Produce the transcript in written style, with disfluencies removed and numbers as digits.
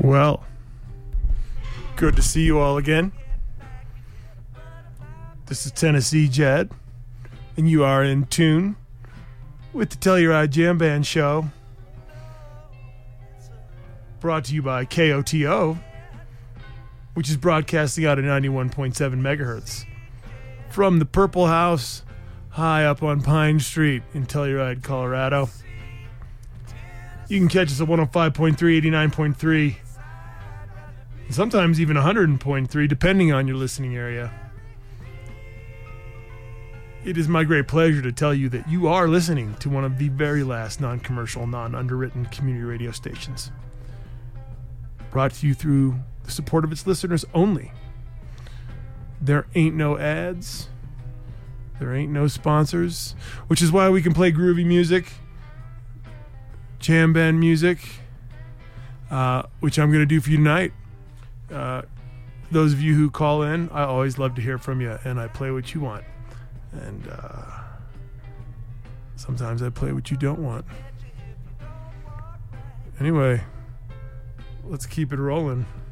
Well, good to see you all again. This is Tennessee Jed, and you are in tune with the Telluride Jam Band Show, brought to you by KOTO, which is broadcasting out at 91.7 megahertz from the Purple House high up on Pine Street in Telluride, Colorado. You can catch us at 105.3, 89.3, and sometimes even 100.3, depending on your listening area. It is my great pleasure to tell you that you are listening to one of the very last non-commercial, non-underwritten community radio stations, brought to you through the support of its listeners only. There ain't no ads. There ain't no sponsors, which is why we can play groovy music, jam band music, which I'm going to do for you tonight. Those of you who call in, I always love to hear from you, and I play what you want. And sometimes I play what you don't want. Anyway, let's keep it rolling.